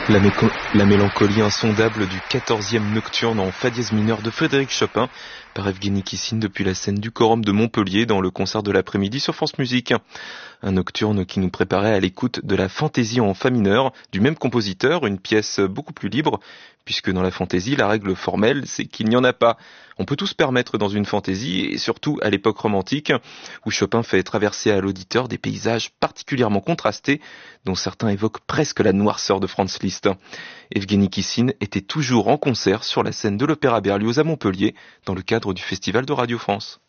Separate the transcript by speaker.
Speaker 1: La mélancolie insondable du 14e nocturne en fa dièse mineur de Frédéric Chopin par Evgueni Kissine depuis la scène du Quorum de Montpellier dans le concert de l'après-midi sur France Musique. Un nocturne qui nous préparait à l'écoute de la fantaisie en fa mineur du même compositeur, une pièce beaucoup plus libre, puisque dans la fantaisie, la règle formelle, c'est qu'il n'y en a pas. On peut tout se permettre dans une fantaisie, et surtout à l'époque romantique, où Chopin fait traverser à l'auditeur des paysages particulièrement contrastés, dont certains évoquent presque la noirceur de Franz Liszt. Evgueni Kissine était toujours en concert sur la scène de l'Opéra Berlioz à Montpellier, dans le cadre du Festival de Radio France.